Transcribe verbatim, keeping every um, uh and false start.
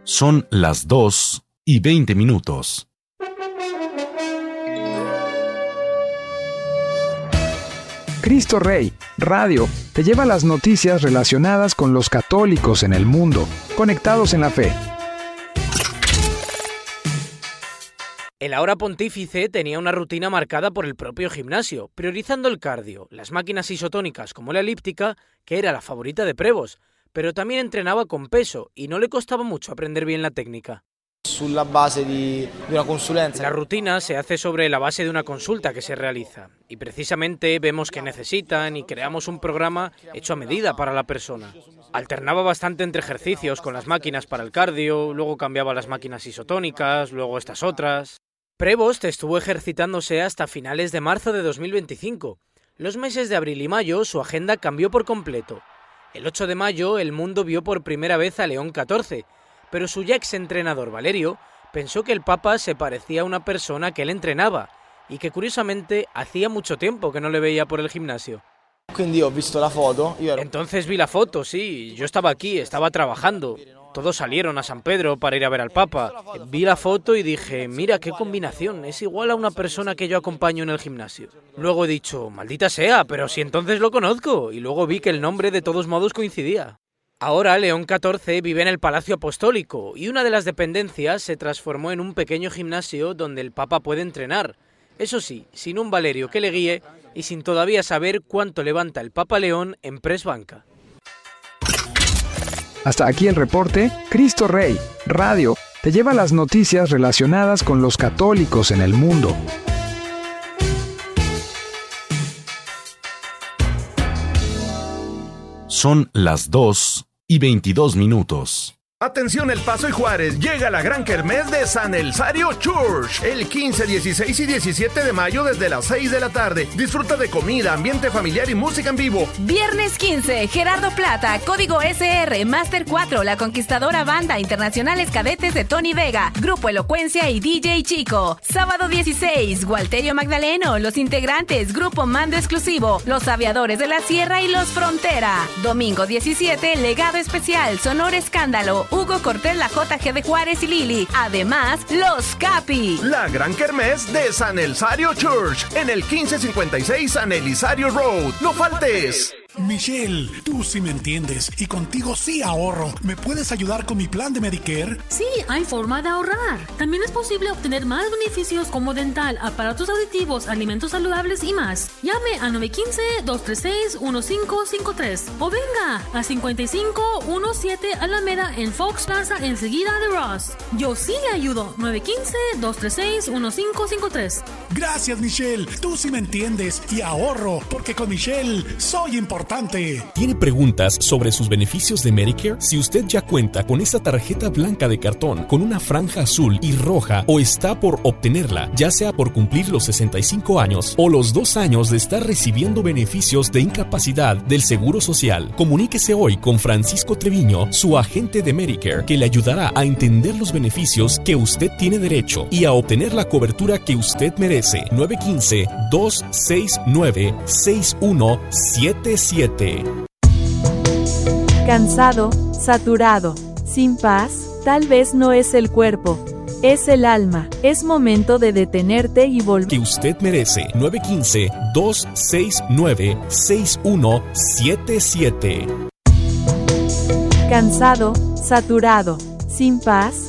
Son las dos y veinte minutos. Cristo Rey, Radio, te lleva las noticias relacionadas con los católicos en el mundo, conectados en la fe. El ahora pontífice tenía una rutina marcada por el propio gimnasio, priorizando el cardio, las máquinas isotónicas como la elíptica, que era la favorita de Prevost, pero también entrenaba con peso y no le costaba mucho aprender bien la técnica. Sulla base di, di una consulenza. La rutina se hace sobre la base de una consulta que se realiza y precisamente vemos qué necesitan y creamos un programa hecho a medida para la persona. Alternaba bastante entre ejercicios con las máquinas para el cardio, luego cambiaba las máquinas isotónicas, luego estas otras. Prevost estuvo ejercitándose hasta finales de marzo de dos mil veinticinco. Los meses de abril y mayo su agenda cambió por completo. El ocho de mayo el mundo vio por primera vez a León catorce, pero su ya exentrenador Valerio pensó que el Papa se parecía a una persona que él entrenaba y que curiosamente hacía mucho tiempo que no le veía por el gimnasio. Quindi ho visto la foto. Io ero... Entonces vi la foto, sí, yo estaba aquí, estaba trabajando. Todos salieron a San Pedro para ir a ver al Papa. Vi la foto y dije, mira qué combinación, es igual a una persona que yo acompaño en el gimnasio. Luego he dicho, maldita sea, pero si entonces lo conozco. Y luego vi que el nombre de todos modos coincidía. Ahora León catorce vive en el Palacio Apostólico y una de las dependencias se transformó en un pequeño gimnasio donde el Papa puede entrenar. Eso sí, sin un Valerio que le guíe y sin todavía saber cuánto levanta el Papa León en press banca. Hasta aquí el reporte. Cristo Rey, Radio, te lleva las noticias relacionadas con los católicos en el mundo. Son las dos y veintidós minutos. Atención El Paso y Juárez, llega la gran kermés de San Elsario Church el quince, dieciséis y diecisiete de mayo desde las seis de la tarde. Disfruta de comida, ambiente familiar y música en vivo. Viernes quince, Gerardo Plata, Código S R, Master cuatro, La Conquistadora Banda, Internacionales Cadetes de Tony Vega, Grupo Elocuencia y D J Chico. Sábado dieciséis, Gualterio Magdaleno, Los Integrantes, Grupo Mando Exclusivo, Los Aviadores de la Sierra y Los Frontera. Domingo diecisiete, Legado Especial, Sonor Escándalo, Hugo Cortés, la J G de Juárez y Lili. Además, Los Capi. La gran kermés de San Elsario Church en el quince cincuenta y seis San Elisario Road. ¡No faltes! Michelle, tú sí me entiendes y contigo sí ahorro. ¿Me puedes ayudar con mi plan de Medicare? Sí, hay forma de ahorrar. También es posible obtener más beneficios como dental, aparatos auditivos, alimentos saludables y más. Llame al nueve uno cinco, dos tres seis, uno cinco cinco tres o venga a cincuenta y cinco diecisiete Alameda en Fox Plaza enseguida de Ross. Yo sí le ayudo. nueve uno cinco, dos tres seis, uno cinco cinco tres. Gracias, Michelle. Tú sí me entiendes y ahorro porque con Michelle soy importante. ¿Tiene preguntas sobre sus beneficios de Medicare? Si usted ya cuenta con esa tarjeta blanca de cartón con una franja azul y roja o está por obtenerla, ya sea por cumplir los sesenta y cinco años o los dos años de estar recibiendo beneficios de incapacidad del Seguro Social, comuníquese hoy con Francisco Treviño, su agente de Medicare, que le ayudará a entender los beneficios que usted tiene derecho y a obtener la cobertura que usted merece. nueve uno cinco, dos seis nueve, seis uno siete siete. Cansado, saturado, sin paz, tal vez no es el cuerpo, es el alma. Es momento de detenerte y volver. Que usted merece. nueve uno cinco, dos seis nueve, seis uno siete siete. Cansado, saturado, sin paz,